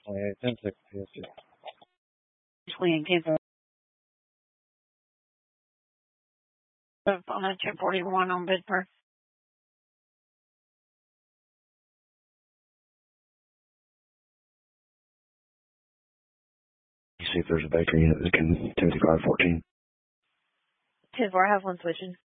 10-6 PST. Between Cape on a 241 on Bidford. You see if there's a Baker unit that can 25514. 10-4, I have one switching.